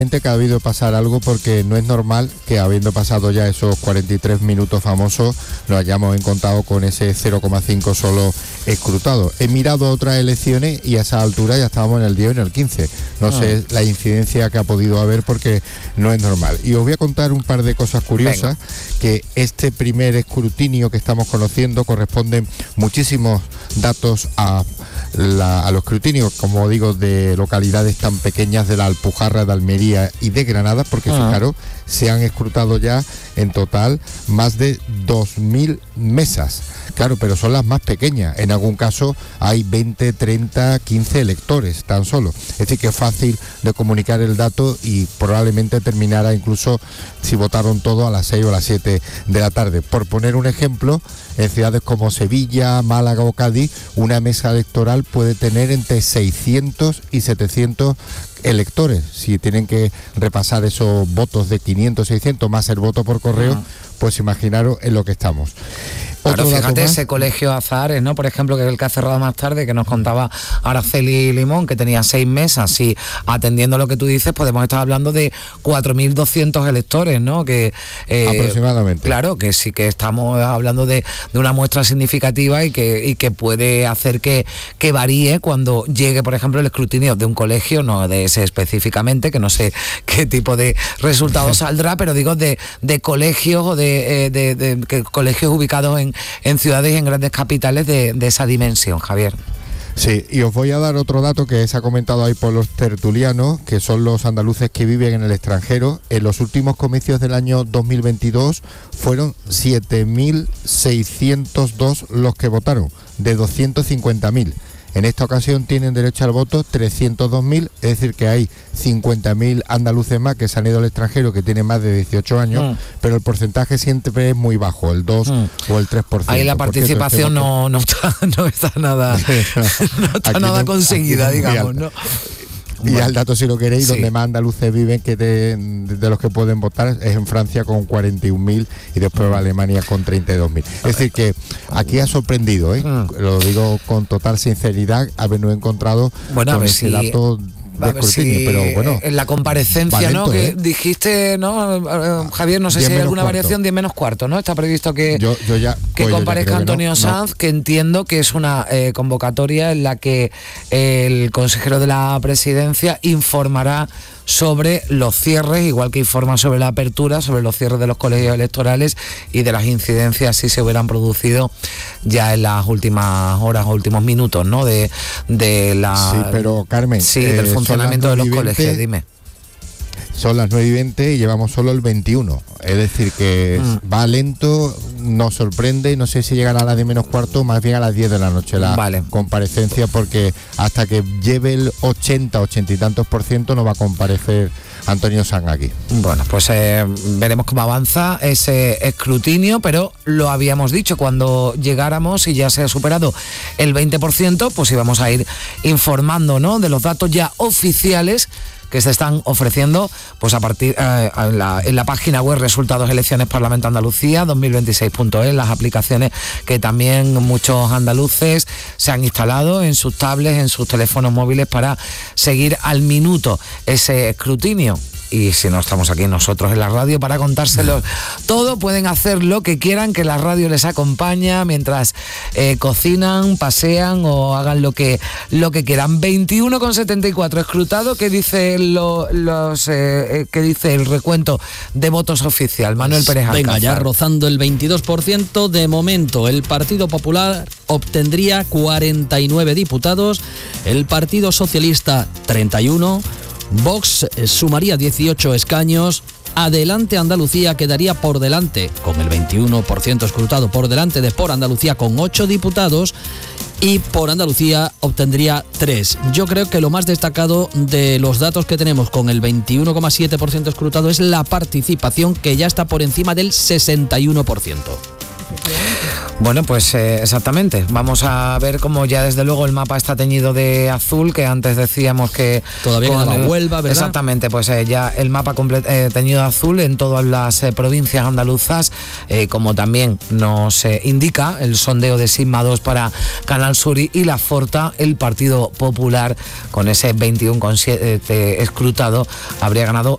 Que ha habido pasar algo, porque no es normal que, habiendo pasado ya esos 43 minutos famosos, nos hayamos encontrado con ese 0,5 solo escrutado. He mirado otras elecciones y a esa altura ya estábamos en el 10 o en el 15. No sé la incidencia que ha podido haber, porque no es normal. Y os voy a contar un par de cosas curiosas. Que este primer escrutinio que estamos conociendo corresponden muchísimos datos al escrutinio, como digo, de localidades tan pequeñas de la Alpujarra, de Almería y de Granada, porque fijaros, se han escrutado ya en total más de 2.000 mesas. Claro, pero son las más pequeñas. En algún caso hay 20, 30, 15 electores tan solo. Es decir, que es fácil de comunicar el dato y probablemente terminara incluso, si votaron todos, a las 6 o a las 7 de la tarde. Por poner un ejemplo, en ciudades como Sevilla, Málaga o Cádiz, una mesa electoral puede tener entre 600 y 700 electores. Si tienen que repasar esos votos de 500, 600 más el voto por correo, pues imaginaros en lo que estamos. Claro, fíjate, ese colegio Azahares, ¿no? Por ejemplo, que es el que ha cerrado más tarde, que nos contaba Araceli Limón, que tenía 6 mesas, y atendiendo lo que tú dices, podemos estar hablando de 4.200 electores, ¿no? Que aproximadamente. Claro, que sí que estamos hablando de una muestra significativa y que puede hacer que varíe cuando llegue, por ejemplo, el escrutinio de un colegio, no de ese específicamente, que no sé qué tipo de resultado saldrá, pero digo de colegios o de colegios ubicados en ciudades y en grandes capitales de esa dimensión, Javier. Sí, y os voy a dar otro dato que se ha comentado ahí por los tertulianos, que son los andaluces que viven en el extranjero. En los últimos comicios del año 2022 fueron 7.602 los que votaron, de 250.000. En esta ocasión tienen derecho al voto 302.000, es decir, que hay 50.000 andaluces más que se han ido al extranjero, que tienen más de 18 años, pero el porcentaje siempre es muy bajo, el 2 o el 3%. Ahí la participación no está nada, no está nada conseguida, digamos, ¿no? Y al dato, si lo queréis, donde más andaluces viven, que de los que pueden votar, es en Francia con 41.000 y después Alemania con 32.000. Es decir, que aquí ha sorprendido, lo digo con total sinceridad, habernos encontrado con ese dato de escrutinio, pero bueno, en la comparecencia, valento, ¿no? Que dijiste, ¿no, Javier? No sé si hay alguna variación, 10 menos cuarto, ¿no? Está previsto que comparezca Antonio Sanz, que entiendo que es una convocatoria en la que el consejero de la presidencia informará sobre los cierres, igual que informa sobre la apertura, sobre los cierres de los colegios electorales y de las incidencias si se hubieran producido ya en las últimas horas o últimos minutos, ¿no? De la... Sí, pero Carmen... Sí, del funcionamiento de los colegios, dime. Son las 9:20 y llevamos solo el 21. Es decir, que va lento, nos sorprende, y no sé si llegará a las 10 menos cuarto, más bien a las 10 de la noche la comparecencia, porque hasta que lleve el 80 y tantos % no va a comparecer Antonio Sanz aquí. Bueno, pues veremos cómo avanza ese escrutinio, pero lo habíamos dicho, cuando llegáramos y ya se ha superado el 20%, pues íbamos a ir informando, ¿no?, de los datos ya oficiales que se están ofreciendo, pues a partir en la página web Resultados Elecciones Parlamento Andalucía 2026.es, las aplicaciones que también muchos andaluces se han instalado en sus tablets, en sus teléfonos móviles, para seguir al minuto ese escrutinio. Y si no estamos aquí nosotros en la radio para contárselo todo, pueden hacer lo que quieran, que la radio les acompaña mientras cocinan, pasean o hagan lo que quieran. 21,74 escrutado. ¿Qué dice qué dice el recuento de votos oficial? Manuel Pérez Alcázar. Venga, ya rozando el 22%. De momento, el Partido Popular obtendría 49 diputados, el Partido Socialista 31, Vox sumaría 18 escaños, Adelante Andalucía quedaría por delante, con el 21% escrutado, por delante de Por Andalucía con 8 diputados, y Por Andalucía obtendría 3. Yo creo que lo más destacado de los datos que tenemos con el 21,7% escrutado es la participación, que ya está por encima del 61%. Bueno, pues exactamente. Vamos a ver cómo ya desde luego el mapa está teñido de azul, que antes decíamos que... Todavía quedaba Huelva, ¿verdad? Exactamente, pues ya el mapa teñido de azul en todas las provincias andaluzas, como también nos indica el sondeo de Sigma 2 para Canal Sur y La Forta, el Partido Popular con ese 21,7 escrutado habría ganado